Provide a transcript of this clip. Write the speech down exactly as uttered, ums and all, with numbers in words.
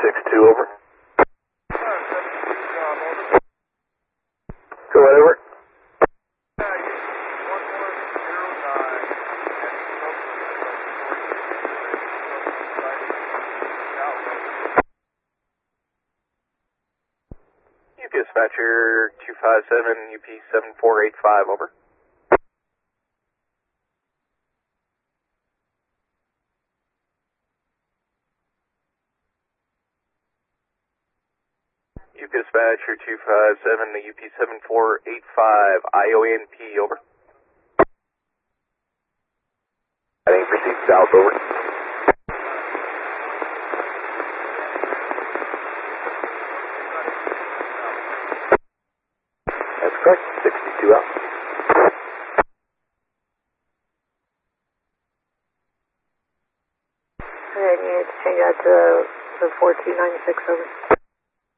six two, over. Go ahead, over. U P Dispatcher two five seven, U P seven four eight five, over. U P Dispatcher two five seven, the U P seven four eight five, I O N P, over. Heading proceed south, over. That's correct, sixty-two out. Okay, you need to change that to the four two nine six, over.